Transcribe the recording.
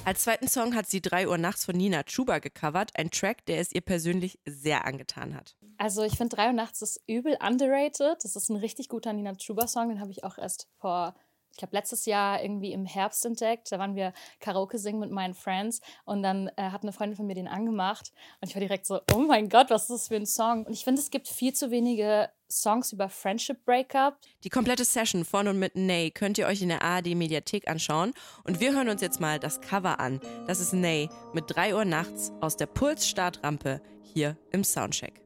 Als zweiten Song hat sie 3 Uhr nachts von Nina Chuba gecovert, ein Track, der es ihr persönlich sehr angetan hat. Also ich finde 3 Uhr nachts ist übel underrated. Das ist ein richtig guter Nina Chuba-Song, den habe ich auch erst ich glaube, letztes Jahr irgendwie im Herbst entdeckt. Da waren wir Karaoke singen mit meinen Friends und dann hat eine Freundin von mir den angemacht und ich war direkt so, oh mein Gott, was ist das für ein Song? Und ich finde, es gibt viel zu wenige Songs über Friendship Breakup. Die komplette Session von und mit Ney könnt ihr euch in der ARD-Mediathek anschauen und wir hören uns jetzt mal das Cover an. Das ist Ney mit 3 Uhr nachts aus der Puls-Startrampe hier im Soundcheck.